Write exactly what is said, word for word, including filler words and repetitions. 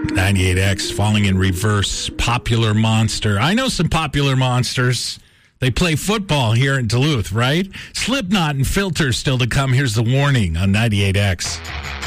ninety-eight X, Falling in Reverse, Popular Monster. I know some Popular Monsters. They play football here in Duluth, right? Slipknot and Filter still to come. Here's the warning on ninety-eight X.